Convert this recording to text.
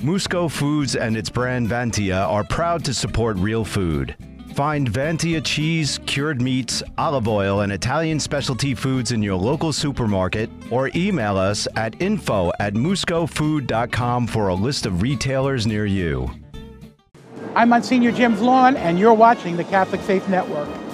Musco Foods and its brand Vantia are proud to support real food. Find Vantia cheese, cured meats, olive oil, and Italian specialty foods in your local supermarket or email us at info@muscofood.com for a list of retailers near you. I'm Monsignor Jim Vaughn, and you're watching the Catholic Faith Network.